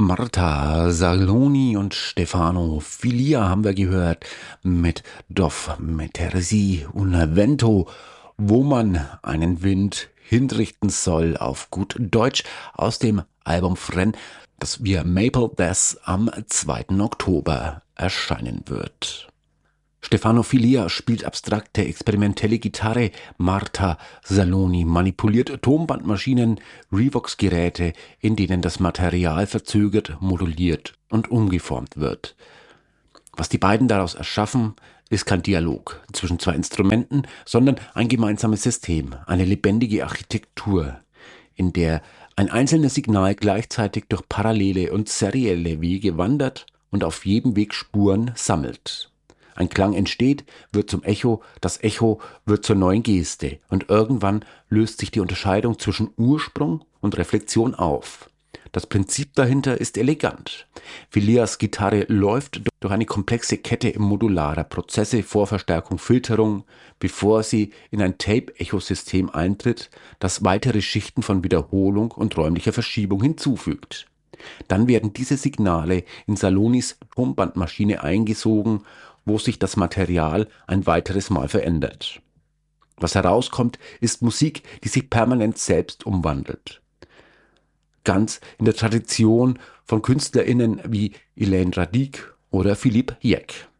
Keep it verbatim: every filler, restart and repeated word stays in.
Marta Saloni und Stefano Filia haben wir gehört mit Dov Mettersi un Vento, wo man einen Wind hinrichten soll, auf gut Deutsch, aus dem Album Fren, das via Maple Death am zweiten Oktober erscheinen wird. Stefano Filia spielt abstrakte, experimentelle Gitarre, Marta Saloni manipuliert Tonbandmaschinen, Revox-Geräte, in denen das Material verzögert, moduliert und umgeformt wird. Was die beiden daraus erschaffen, ist kein Dialog zwischen zwei Instrumenten, sondern ein gemeinsames System, eine lebendige Architektur, in der ein einzelnes Signal gleichzeitig durch parallele und serielle Wege wandert und auf jedem Weg Spuren sammelt. Ein Klang entsteht, wird zum Echo, das Echo wird zur neuen Geste und irgendwann löst sich die Unterscheidung zwischen Ursprung und Reflexion auf. Das Prinzip dahinter ist elegant. Filias Gitarre läuft durch eine komplexe Kette modularer Prozesse, Vorverstärkung, Filterung, bevor sie in ein Tape-Echo-System eintritt, das weitere Schichten von Wiederholung und räumlicher Verschiebung hinzufügt. Dann werden diese Signale in Salonis Tonbandmaschine eingesogen, wo sich das Material ein weiteres Mal verändert. Was herauskommt, ist Musik, die sich permanent selbst umwandelt. Ganz in der Tradition von KünstlerInnen wie Elaine Radic oder Philippe Jecq.